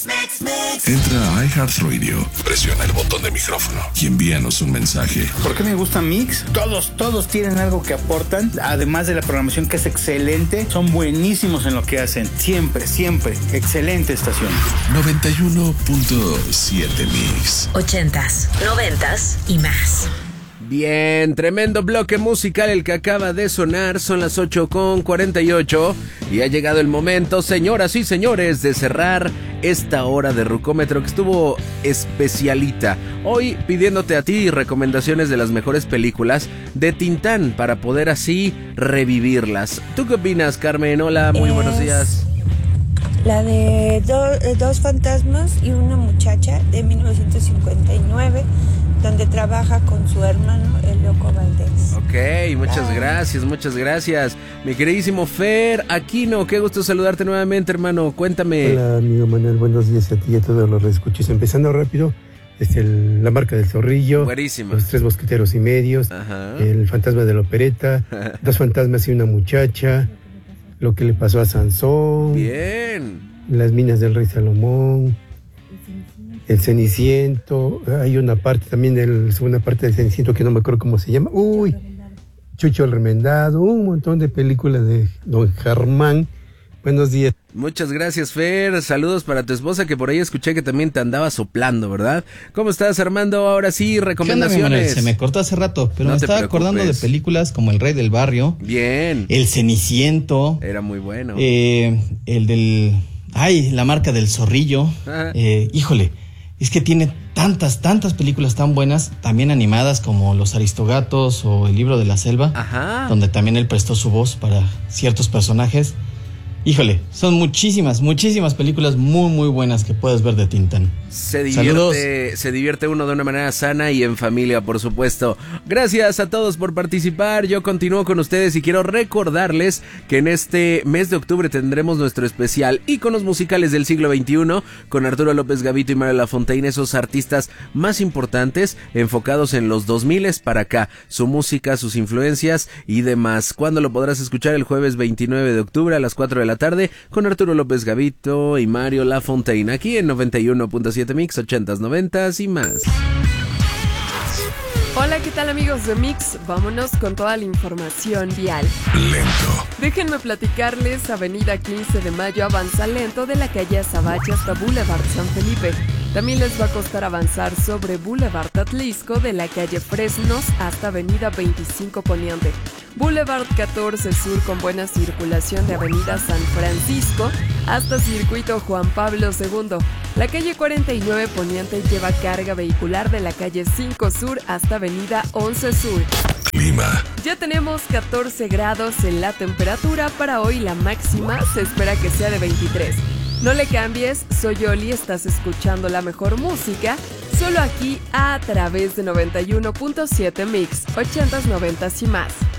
Entra a iHeartRadio, presiona el botón de micrófono y envíanos un mensaje. ¿Por qué me gusta Mix? Todos tienen algo que aportan, además de la programación que es excelente, son buenísimos en lo que hacen. Siempre, excelente estación. 91.7 Mix. 80s, 90s y más. Bien, tremendo bloque musical el que acaba de sonar. Son las 8:48 y ha llegado el momento, señoras y señores, de cerrar esta hora de Rucómetro que estuvo especialita. Hoy pidiéndote a ti recomendaciones de las mejores películas de Tintán para poder así revivirlas. ¿Tú qué opinas, Carmen? Hola, muy buenos días. La de dos fantasmas y una muchacha de 1959, donde trabaja con su hermano, el Loco Valdés. Ok, muchas gracias. Mi queridísimo Fer Aquino, qué gusto saludarte nuevamente, hermano. Cuéntame. Hola, amigo Manuel, buenos días a ti y a todos los reescuchos. Empezando rápido, La Marca del Zorrillo. Buenísimo. Los Tres Mosqueteros y Medios. Ajá. El Fantasma de la Opereta. Dos fantasmas y una muchacha. Lo que le pasó a Sansón. Bien. Las minas del Rey Salomón. El Ceniciento. Hay una parte también la segunda parte del Ceniciento que no me acuerdo cómo se llama. Chucho el Remendado. Un montón de películas de Don Germán. Buenos días. Muchas gracias, Fer. Saludos para tu esposa, que por ahí escuché que también te andaba soplando, ¿verdad? ¿Cómo estás, Armando? Ahora sí, recomendaciones. ¿Qué onda, se me cortó hace rato, pero No me te estaba preocupes. acordando de películas como El Rey del Barrio. Bien. El Ceniciento. Era muy bueno. El del... La Marca del Zorrillo. Híjole, es que tiene tantas películas tan buenas, también animadas, como Los Aristogatos o El Libro de la Selva. Ajá. Donde también él prestó su voz para ciertos personajes. Híjole, son muchísimas películas muy buenas que puedes ver de Tintán. Se divierte uno de una manera sana y en familia, por supuesto. Gracias a todos por participar. Yo continúo con ustedes y quiero recordarles que en este mes de octubre tendremos nuestro especial Íconos Musicales del Siglo XXI con Arturo López Gavito y Mario Lafontaine, esos artistas más importantes enfocados en los 2000 para acá, su música, sus influencias y demás. ¿Cuándo lo podrás escuchar? El jueves 29 de octubre a las 4 de la tarde con Arturo López Gavito y Mario Lafontaine, aquí en 91.7 Mix, 80s, 90s y más. Hola, ¿qué tal, amigos de Mix? Vámonos con toda la información vial. Lento. Déjenme platicarles, avenida 15 de Mayo avanza lento de la calle Azabache hasta Boulevard San Felipe. También les va a costar avanzar sobre Boulevard Atlisco de la calle Fresnos hasta avenida 25 Poniente. Boulevard 14 Sur con buena circulación de avenida San Francisco hasta Circuito Juan Pablo II. La calle 49 Poniente lleva carga vehicular de la calle 5 Sur hasta avenida 11 Sur. Clima. Ya tenemos 14 grados en la temperatura. Para hoy la máxima se espera que sea de 23. No le cambies, soy Oli, estás escuchando la mejor música, solo aquí a través de 91.7 Mix, 80s, 90s y más.